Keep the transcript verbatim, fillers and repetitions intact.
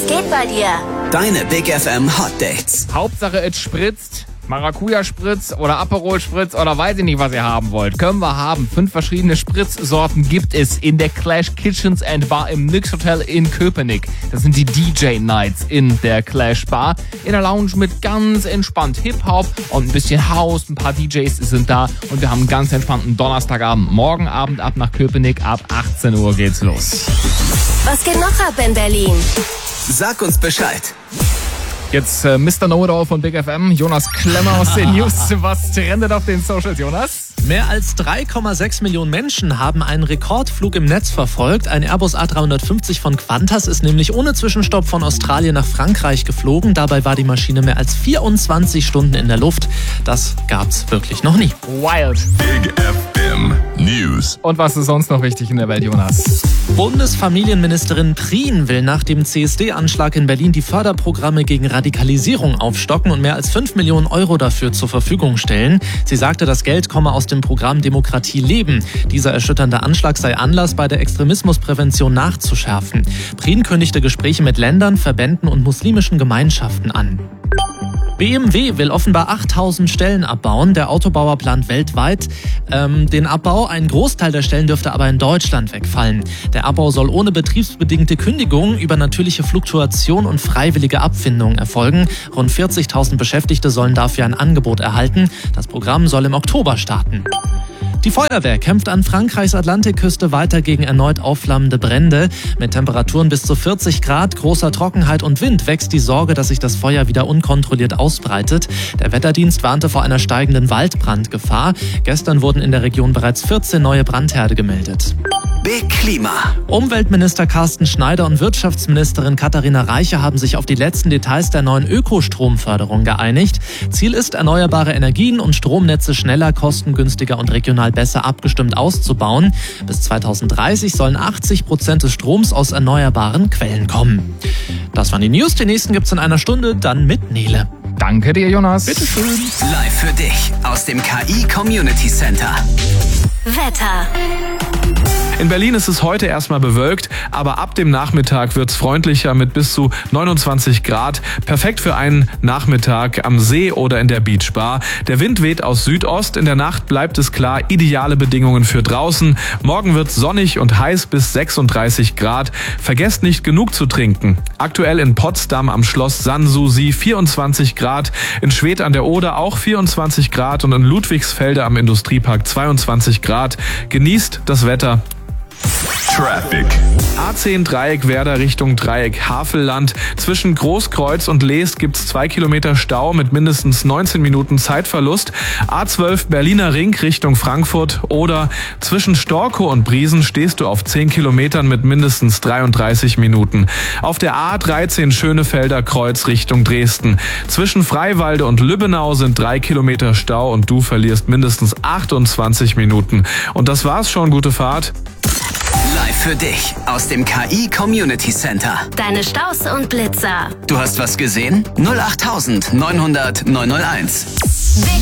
geht bei dir? Deine Big F M Hot Dates. Hauptsache es spritzt. Maracuja-Spritz oder Aperol-Spritz oder weiß ich nicht, was ihr haben wollt. Können wir haben. Fünf verschiedene Spritzsorten gibt es in der Clash Kitchens and Bar im Nyx Hotel in Köpenick. Das sind die D J-Nights in der Clash Bar. In der Lounge mit ganz entspannt Hip-Hop und ein bisschen House. Ein paar D Js sind da und wir haben einen ganz entspannten Donnerstagabend. Morgen Abend ab nach Köpenick. Ab achtzehn Uhr geht's los. Was geht noch ab in Berlin? Sag uns Bescheid. Jetzt äh, Mister Know-it-all von Big F M, Jonas Klemmer aus den News. Was trendet auf den Socials, Jonas? Mehr als drei Komma sechs Millionen Menschen haben einen Rekordflug im Netz verfolgt. Ein Airbus A drei fünfzig von Qantas ist nämlich ohne Zwischenstopp von Australien nach Frankreich geflogen. Dabei war die Maschine mehr als vierundzwanzig Stunden in der Luft. Das gab's wirklich noch nie. Wild. Big F M News. Und was ist sonst noch wichtig in der Welt, Jonas? Bundesfamilienministerin Prien will nach dem C S D-Anschlag in Berlin die Förderprogramme gegen Radikalisierung aufstocken und mehr als fünf Millionen Euro dafür zur Verfügung stellen. Sie sagte, das Geld komme aus dem Programm Demokratie leben. Dieser erschütternde Anschlag sei Anlass, bei der Extremismusprävention nachzuschärfen. Prien kündigte Gespräche mit Ländern, Verbänden und muslimischen Gemeinschaften an. B M W will offenbar achttausend Stellen abbauen. Der Autobauer plant weltweit ähm, den Abbau. Ein Großteil der Stellen dürfte aber in Deutschland wegfallen. Der Abbau soll ohne betriebsbedingte Kündigung, über natürliche Fluktuation und freiwillige Abfindung erfolgen. Rund vierzigtausend Beschäftigte sollen dafür ein Angebot erhalten. Das Programm soll im Oktober starten. Die Feuerwehr kämpft an Frankreichs Atlantikküste weiter gegen erneut aufflammende Brände. Mit Temperaturen bis zu vierzig Grad, großer Trockenheit und Wind wächst die Sorge, dass sich das Feuer wieder unkontrolliert ausbreitet. Der Wetterdienst warnte vor einer steigenden Waldbrandgefahr. Gestern wurden in der Region bereits vierzehn neue Brandherde gemeldet. Big Klima. Umweltminister Carsten Schneider und Wirtschaftsministerin Katharina Reiche haben sich auf die letzten Details der neuen Ökostromförderung geeinigt. Ziel ist, erneuerbare Energien und Stromnetze schneller, kostengünstiger und regional besser abgestimmt auszubauen. Bis zweitausenddreißig sollen achtzig Prozent des Stroms aus erneuerbaren Quellen kommen. Das waren die News. Die nächsten gibt's in einer Stunde, dann mit Nele. Danke dir, Jonas. Bitteschön. Live für dich aus dem K I Community Center. Wetter. In Berlin ist es heute erstmal bewölkt, aber ab dem Nachmittag wird's freundlicher mit bis zu neunundzwanzig Grad. Perfekt für einen Nachmittag am See oder in der Beachbar. Der Wind weht aus Südost. In der Nacht bleibt es klar, ideale Bedingungen für draußen. Morgen wird's sonnig und heiß bis sechsunddreißig Grad. Vergesst nicht, genug zu trinken. Aktuell in Potsdam am Schloss Sanssouci vierundzwanzig Grad. In Schwedt an der Oder auch vierundzwanzig Grad und in Ludwigsfelde am Industriepark zweiundzwanzig Grad. Genießt das Wetter. Traffic. A zehn Dreieck Werder Richtung Dreieck Havelland. Zwischen Großkreuz und Leest gibt's zwei Kilometer Stau mit mindestens neunzehn Minuten Zeitverlust. A zwölf Berliner Ring Richtung Frankfurt oder zwischen Storkow und Briesen stehst du auf zehn Kilometern mit mindestens dreiunddreißig Minuten. Auf der A dreizehn Schönefelder Kreuz Richtung Dresden. Zwischen Freiwalde und Lübbenau sind drei Kilometer Stau und du verlierst mindestens achtundzwanzig Minuten. Und das war's schon. Gute Fahrt. Live für dich aus dem K I Community Center. Deine Staus und Blitzer. Du hast was gesehen? null acht neunhundert neunhunderteins. Big